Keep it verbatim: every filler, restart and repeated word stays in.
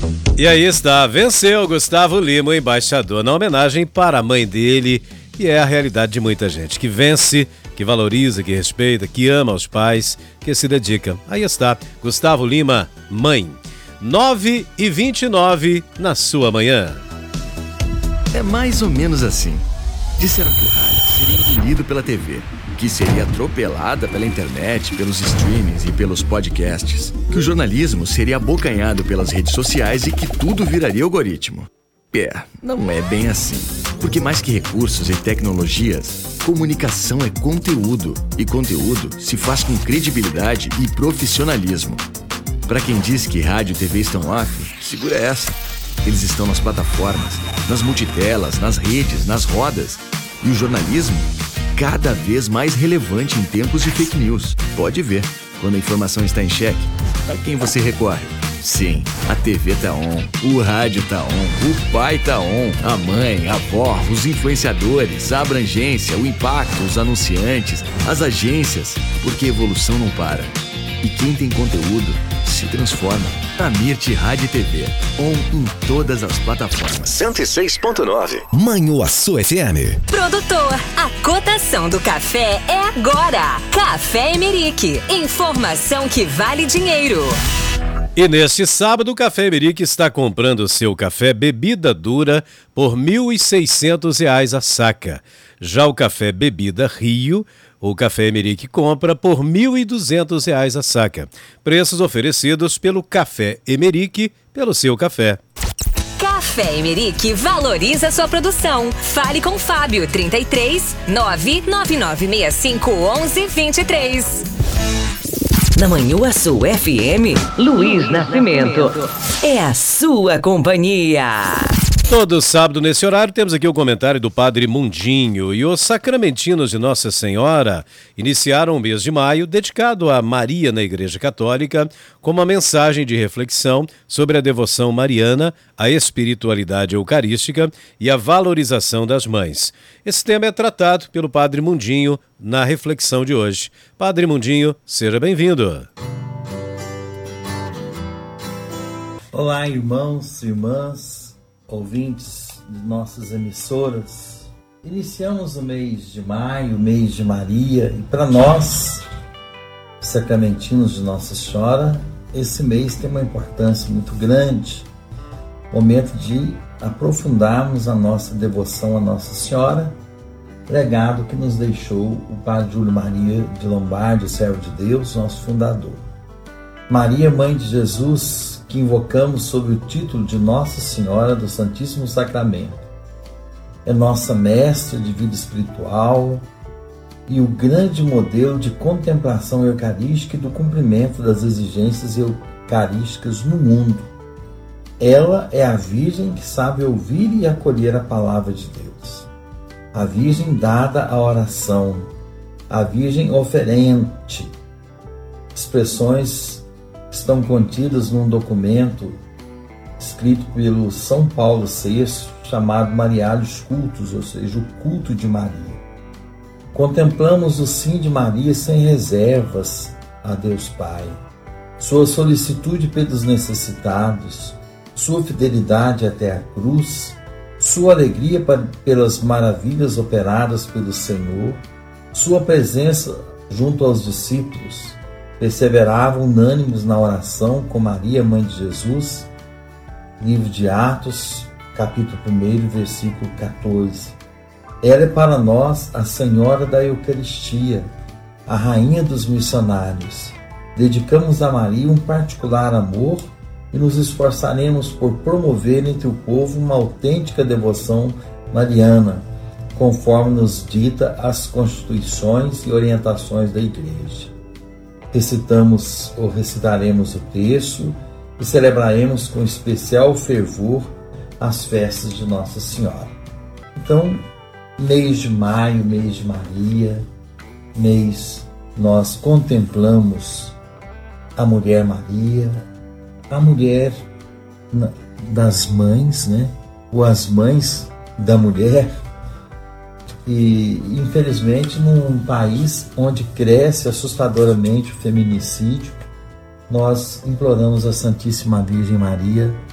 E aí está, venceu Gustavo Lima, o embaixador, na homenagem para a mãe dele, e é a realidade de muita gente, que vence, que valoriza, que respeita, que ama os pais, que se dedica. Aí está, Gustavo Lima, mãe. nove e vinte e nove na sua manhã. É mais ou menos assim. Disseram que o rádio seria engolido pela T V, que seria atropelada pela internet, pelos streamings e pelos podcasts, que o jornalismo seria abocanhado pelas redes sociais e que tudo viraria algoritmo. É, não é bem assim. Porque mais que recursos e tecnologias, comunicação é conteúdo. E conteúdo se faz com credibilidade e profissionalismo. Para quem diz que rádio e T V estão off, segura essa. Eles estão nas plataformas, nas multitelas, nas redes, nas rodas. E o jornalismo, cada vez mais relevante em tempos de fake news. Pode ver, quando a informação está em xeque, a quem você recorre? Sim, a T V tá on, o rádio tá on, o pai tá on, a mãe, a avó, os influenciadores, a abrangência, o impacto, os anunciantes, as agências, porque a evolução não para. E quem tem conteúdo se transforma. A Mirti Rádio e T V, on em todas as plataformas. cento e seis ponto nove. Manhuaçu F M. Produtor, a cotação do café é agora. Café Emerique, informação que vale dinheiro. E neste sábado, o Café Emerique está comprando o seu café bebida dura por mil e seiscentos reais a saca. Já o café bebida Rio, o Café Emerique compra por mil e duzentos reais a saca. Preços oferecidos pelo Café Emerique, pelo seu café. Café Emerique valoriza sua produção. Fale com Fábio, trinta e três, nove nove nove seis cinco, onze, vinte e três. Na Manhuaçu F M, Luiz Nascimento. É a sua companhia. Todo sábado, nesse horário, temos aqui o comentário do Padre Mundinho. E os sacramentinos de Nossa Senhora iniciaram o mês de maio dedicado a Maria na Igreja Católica com uma mensagem de reflexão sobre a devoção mariana, a espiritualidade eucarística e a valorização das mães. Esse tema é tratado pelo Padre Mundinho na reflexão de hoje. Padre Mundinho, seja bem-vindo. Olá, irmãos e irmãs, ouvintes de nossas emissoras. Iniciamos o mês de maio, o mês de Maria, e para nós, sacramentinos de Nossa Senhora, esse mês tem uma importância muito grande, momento de aprofundarmos a nossa devoção a Nossa Senhora, legado que nos deixou o Padre Júlio Maria de Lombardi, servo de Deus, nosso fundador. Maria, Mãe de Jesus, que invocamos sob o título de Nossa Senhora do Santíssimo Sacramento. É nossa mestra de vida espiritual e o grande modelo de contemplação eucarística e do cumprimento das exigências eucarísticas no mundo. Ela é a Virgem que sabe ouvir e acolher a palavra de Deus. A Virgem dada à oração, a Virgem oferente. Expressões estão contidas num documento escrito pelo São Paulo sexto, chamado Mariálios Cultos, ou seja, o culto de Maria. Contemplamos o sim de Maria sem reservas a Deus Pai, sua solicitude pelos necessitados, sua fidelidade até a cruz, sua alegria pelas maravilhas operadas pelo Senhor, sua presença junto aos discípulos. Perseveravam unânimes na oração com Maria, Mãe de Jesus. Livro de Atos, capítulo um, versículo quatorze. Ela é para nós a Senhora da Eucaristia, a Rainha dos Missionários. Dedicamos a Maria um particular amor e nos esforçaremos por promover entre o povo uma autêntica devoção mariana, conforme nos dita as constituições e orientações da Igreja. Recitamos ou recitaremos o texto e celebraremos com especial fervor as festas de Nossa Senhora. Então, mês de maio, mês de Maria, mês nós contemplamos a mulher Maria, a mulher das mães, né? Ou as mães da mulher. E, infelizmente, num país onde cresce assustadoramente o feminicídio, nós imploramos a Santíssima Virgem Maria